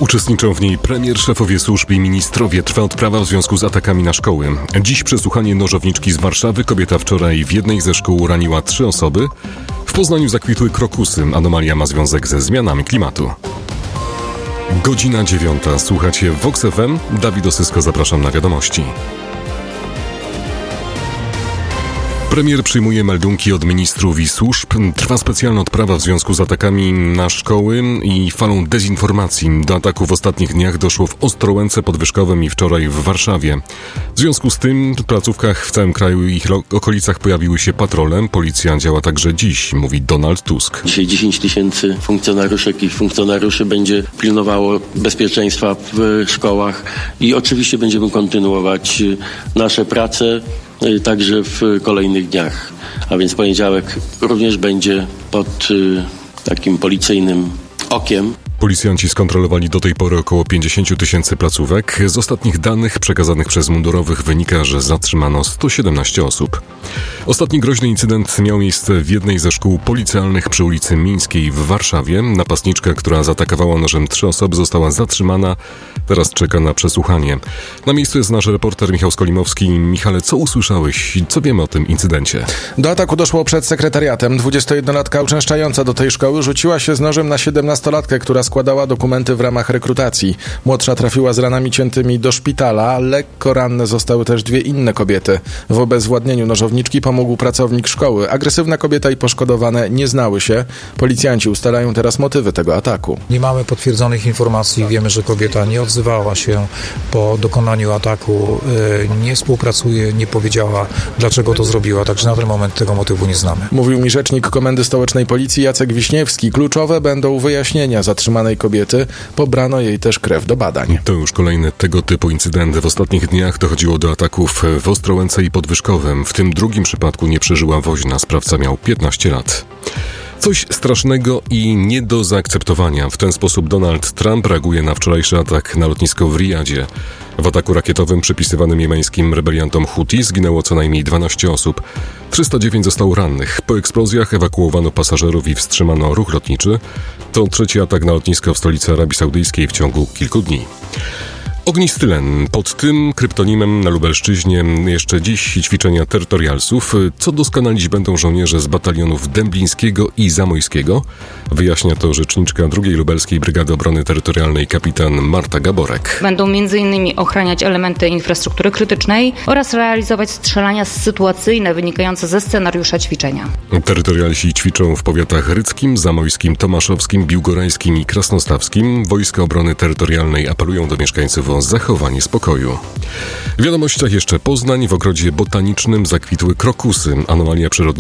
Uczestniczą w niej premier, szefowie służb i ministrowie. Trwa odprawa w związku z atakami na szkoły. Dziś przesłuchanie nożowniczki z Warszawy. Kobieta wczoraj w jednej ze szkół raniła 3 osoby. W Poznaniu zakwitły krokusy. Anomalia ma związek ze zmianami klimatu. Godzina 9. Słuchacie Vox FM. Dawid Osysko, zapraszam na wiadomości. Premier przyjmuje meldunki od ministrów i służb. Trwa specjalna odprawa w związku z atakami na szkoły i falą dezinformacji. Do ataku w ostatnich dniach doszło w Ostrołęce Podwyżkowym i wczoraj w Warszawie. W związku z tym w placówkach w całym kraju i ich okolicach pojawiły się patrole. Policja działa także dziś, mówi Donald Tusk. Dzisiaj 10 tysięcy funkcjonariuszek i funkcjonariuszy będzie pilnowało bezpieczeństwa w szkołach i oczywiście będziemy kontynuować nasze prace także w kolejnych dniach, a więc poniedziałek również będzie pod takim policyjnym okiem. Policjanci skontrolowali do tej pory około 50 tysięcy placówek. Z ostatnich danych przekazanych przez mundurowych wynika, że zatrzymano 117 osób. Ostatni groźny incydent miał miejsce w jednej ze szkół policjalnych przy ulicy Mińskiej w Warszawie. Napastniczka, która zaatakowała nożem 3 osoby, została zatrzymana. Teraz czeka na przesłuchanie. Na miejscu jest nasz reporter Michał Skolimowski. Michale, co usłyszałeś i co wiemy o tym incydencie? Do ataku doszło przed sekretariatem. 21-latka uczęszczająca do tej szkoły rzuciła się z nożem na 17-latkę, która składała dokumenty w ramach rekrutacji. Młodsza trafiła z ranami ciętymi do szpitala. Lekko ranne zostały też 2 inne kobiety. W obezwładnieniu nożowniczki pomógł pracownik szkoły. Agresywna kobieta i poszkodowane nie znały się. Policjanci ustalają teraz motywy tego ataku. Nie mamy potwierdzonych informacji. Wiemy, że kobieta nie odzywała się po dokonaniu ataku, nie współpracuje, nie powiedziała, dlaczego to zrobiła. Także na ten moment tego motywu nie znamy. Mówił mi rzecznik Komendy Stołecznej Policji Jacek Wiśniewski. Kluczowe będą wyjaśnienia zatrzymanej kobiety. Pobrano jej też krew do badań. To już kolejny tego typu incydent. W ostatnich dniach dochodziło do ataków w Ostrołęce i Podwyżkowym. W tym drugim przypadku nie przeżyła woźna. Sprawca miał 15 lat. Coś strasznego i nie do zaakceptowania. W ten sposób Donald Trump reaguje na wczorajszy atak na lotnisko w Riyadzie. W ataku rakietowym przypisywanym jemeńskim rebeliantom Huti zginęło co najmniej 12 osób. 309 zostało rannych. Po eksplozjach ewakuowano pasażerów i wstrzymano ruch lotniczy. To 3. atak na lotnisko w stolicy Arabii Saudyjskiej w ciągu kilku dni. Ognisty Len. Pod tym kryptonimem na Lubelszczyźnie jeszcze dziś ćwiczenia terytorialsów. Co doskonalić będą żołnierze z batalionów dęblińskiego i zamojskiego? Wyjaśnia to rzeczniczka 2. Lubelskiej Brygady Obrony Terytorialnej kapitan Marta Gaborek. Będą m.in. ochraniać elementy infrastruktury krytycznej oraz realizować strzelania sytuacyjne wynikające ze scenariusza ćwiczenia. Terytorialsi ćwiczą w powiatach ryckim, zamojskim, tomaszowskim, biłgorajskim i krasnostawskim. Wojska Obrony Terytorialnej apelują do mieszkańców o zachowanie spokoju. W wiadomościach jeszcze Poznań. W ogrodzie botanicznym zakwitły krokusy. Anomalia przyrodnicza